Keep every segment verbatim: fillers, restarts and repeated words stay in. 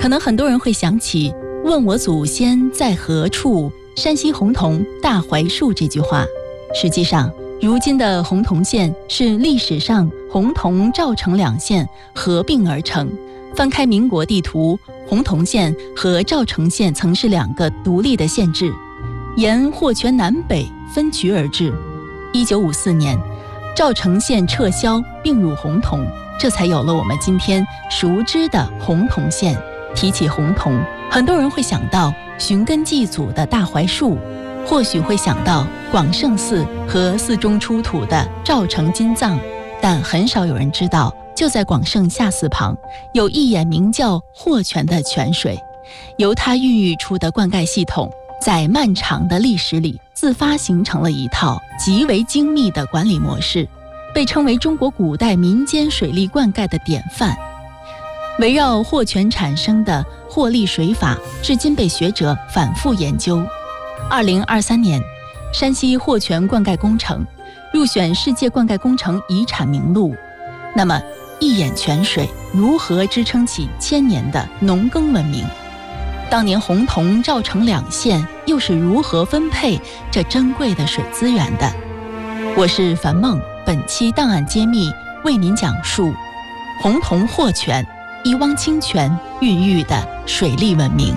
可能很多人会想起问我祖先在何处，山西洪洞大槐树这句话。实际上如今的洪洞县是历史上洪洞赵城两县合并而成。翻开民国地图，洪洞县和赵城县曾是两个独立的县制，沿霍泉南北分渠而治。一九五四年，赵城县撤销并入洪洞，这才有了我们今天熟知的洪洞县。提起洪洞，很多人会想到寻根祭祖的大槐树，或许会想到广胜寺和寺中出土的赵城金藏，但很少有人知道，就在广胜下寺旁有一眼名叫霍泉的泉水，由它孕育出的灌溉系统，在漫长的历史里自发形成了一套极为精密的管理模式，被称为中国古代民间水利灌溉的典范。围绕霍泉产生的霍利水法，至今被学者反复研究。二零二三年，山西霍泉灌溉工程入选世界灌溉工程遗产名录。那么，一眼泉水如何支撑起千年的农耕文明？当年洪洞赵城两县又是如何分配这珍贵的水资源的？我是樊梦，本期档案揭秘为您讲述洪洞霍泉一汪清泉孕育的水利文明。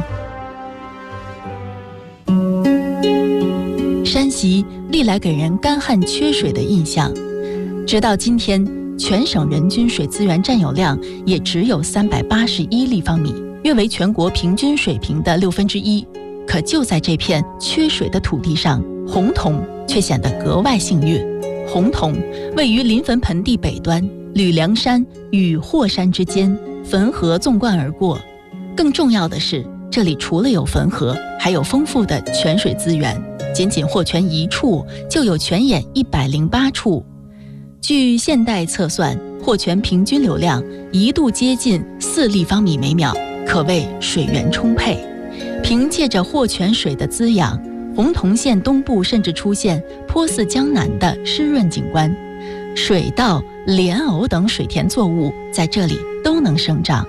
山西历来给人干旱缺水的印象，直到今天，全省人均水资源占有量也只有三百八十一立方米，约为全国平均水平的六分之一。可就在这片缺水的土地上，洪洞却显得格外幸运。洪洞位于临汾盆地北端，吕梁山与霍山之间，汾河纵贯而过。更重要的是，这里除了有汾河，还有丰富的泉水资源，仅仅霍泉一处就有泉眼一百零八处。据现代测算，霍泉平均流量一度接近四立方米每秒，可谓水源充沛。凭借着霍泉水的滋养，洪洞县东部甚至出现颇似江南的湿润景观，水稻、莲藕等水田作物在这里都能生长。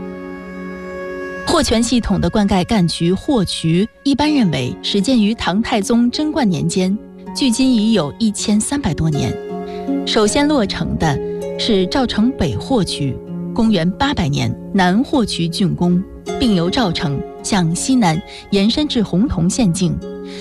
霍泉系统的灌溉干渠霍渠，一般认为始建于唐太宗贞观年间，距今已有一千三百多年。首先落成的是赵城北霍渠，公元八百年南霍渠竣工，并由赵城向西南延伸至洪洞县境。